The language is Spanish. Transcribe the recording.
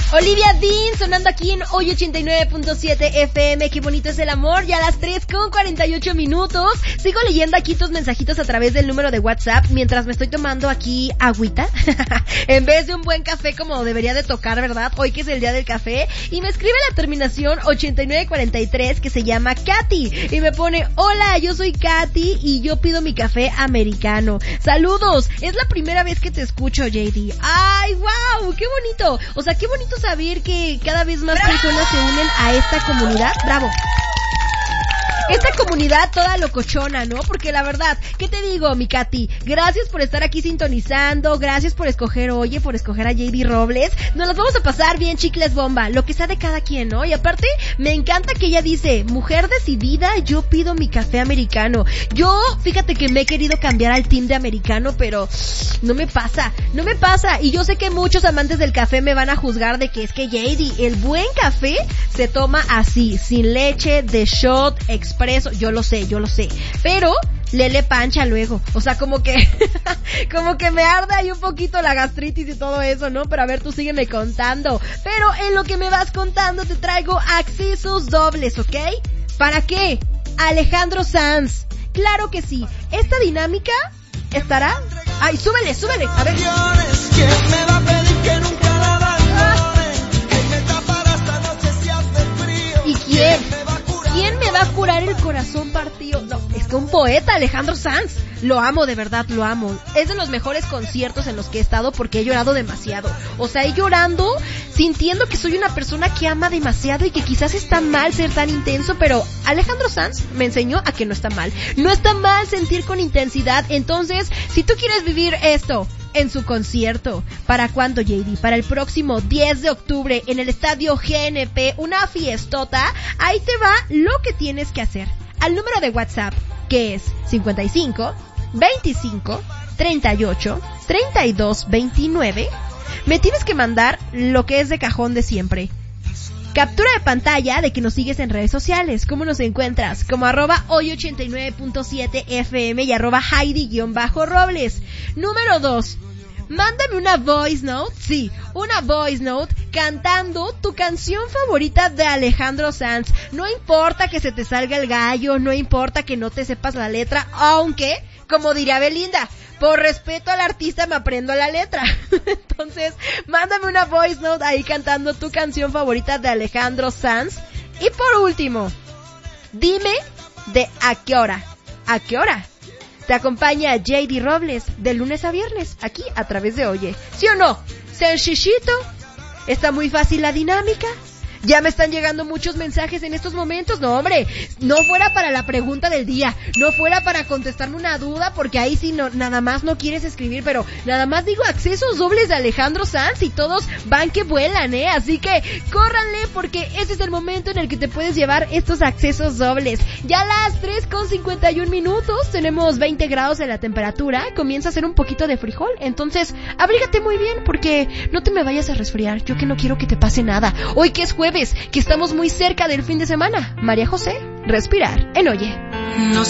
Olivia Dean sonando aquí en Hoy 89.7 FM. Qué bonito es el amor. Ya a las 3:48. Sigo leyendo aquí tus mensajitos a través del número de WhatsApp mientras me estoy tomando aquí agüita en vez de un buen café como debería de tocar, ¿verdad? Hoy que es el día del café. Y me escribe la terminación 8943 que se llama Katy y me pone: hola, yo soy Katy y yo pido mi café americano. Saludos. Es la primera vez que te escucho, JD. Ay, wow, qué bonito. O sea, qué bonito saber que cada vez más personas se unen a esta comunidad. Bravo. Esta comunidad toda locochona, ¿no? Porque la verdad, ¿qué te digo, mi Katy? Gracias por estar aquí sintonizando, gracias por escoger, por escoger a JD Robles. Nos las vamos a pasar bien, chicles bomba, lo que sea de cada quien, ¿no? Y aparte, me encanta que ella dice: mujer decidida, yo pido mi café americano. Yo, fíjate que me he querido cambiar al team de americano, pero no me pasa. Y yo sé que muchos amantes del café me van a juzgar de que es que JD, el buen café se toma así, sin leche, de shot, expreso. Yo lo sé, pero lele pancha luego, o sea, como que me arde ahí un poquito la gastritis y todo eso, ¿no? Pero a ver, tú sígueme contando. Pero en lo que me vas contando te traigo accesos dobles, ¿ok? ¿Para qué? Alejandro Sanz. Claro que sí. Esta dinámica estará... Ay, súbele, a ver. ¿Quién me va a pedir que nunca la abandone? ¿Quién me tapará esta noche si hace frío? ¿Y quién? ¿Quién me va a curar el corazón partido? No, es que un poeta, Alejandro Sanz. Lo amo, de verdad, lo amo. Es de los mejores conciertos en los que he estado porque he llorado demasiado. O sea, he llorando sintiendo que soy una persona que ama demasiado y que quizás está mal ser tan intenso, pero Alejandro Sanz me enseñó a que no está mal. No está mal sentir con intensidad. Entonces, si tú quieres vivir esto en su concierto, ¿para cuándo, JD? Para el próximo 10 de octubre en el Estadio GNP, una fiestota. Ahí te va lo que tienes que hacer. Al número de WhatsApp, que es 55 25 38 32 29, me tienes que mandar lo que es de cajón de siempre. Captura de pantalla de que nos sigues en redes sociales. ¿Cómo nos encuentras? Como @hoy89.7 FM y @Heidi_Robles. Número 2. Mándame una voice note, sí, una voice note cantando tu canción favorita de Alejandro Sanz. No importa que se te salga el gallo, no importa que no te sepas la letra, aunque, como diría Belinda, por respeto al artista me aprendo la letra. Entonces, mándame una voice note ahí cantando tu canción favorita de Alejandro Sanz. Y por último, dime de a qué hora te acompaña JD Robles de lunes a viernes, aquí a través de Oye. ¿Sí o no? Sencillito. Está muy fácil la dinámica. Ya me están llegando muchos mensajes en estos momentos. No, hombre, no fuera para la pregunta del día, no fuera para contestarme una duda, porque ahí sí no, nada más no quieres escribir, pero nada más digo accesos dobles de Alejandro Sanz y todos van que vuelan, así que córranle porque ese es el momento en el que te puedes llevar estos accesos dobles. Ya a las 3:51, tenemos 20 grados de la temperatura, comienza a hacer un poquito de frijol, entonces abrígate muy bien porque no te me vayas a resfriar, yo que no quiero que te pase nada. Hoy que es jueves, que estamos muy cerca del fin de semana. María José, respirar en Oye.